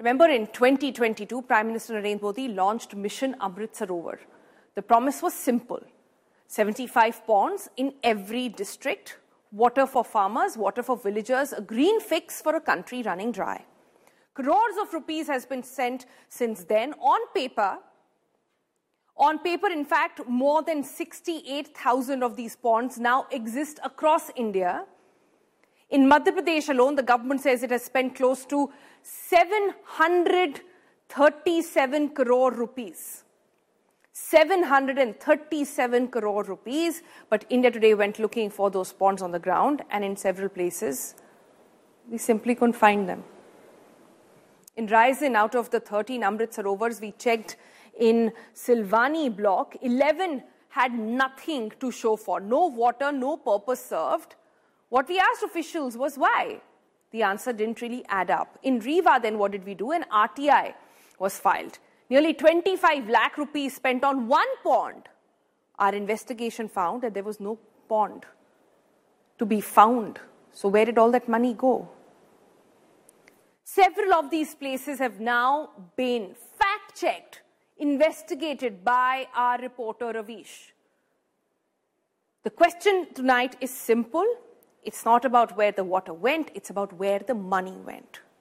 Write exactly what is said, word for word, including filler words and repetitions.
Remember, in twenty twenty-two, Prime Minister Narendra Modi launched Mission Amrit Sarovar. The promise was simple. seventy-five ponds in every district, water for farmers, water for villagers, a green fix for a country running dry. Crores of rupees has been sent since then on paper. On paper, in fact, more than sixty-eight thousand of these ponds now exist across India. In Madhya Pradesh alone, the government says it has spent close to seven hundred thirty-seven crore rupees. seven hundred thirty-seven crore rupees. But India Today went looking for those ponds on the ground, and in several places, we simply couldn't find them. In Raisen, out of the thirteen Amrit Sarovars we checked in Silvani block, eleven had nothing to show for. No water, no purpose served. What we asked officials was why. The answer didn't really add up. In Rewa, then what did we do? An R T I was filed. Nearly twenty-five lakh rupees spent on one pond. Our investigation found that there was no pond to be found. So where did all that money go? Several of these places have now been fact-checked, investigated by our reporter Ravish. The question tonight is simple. It's not about where the water went, it's about where the money went.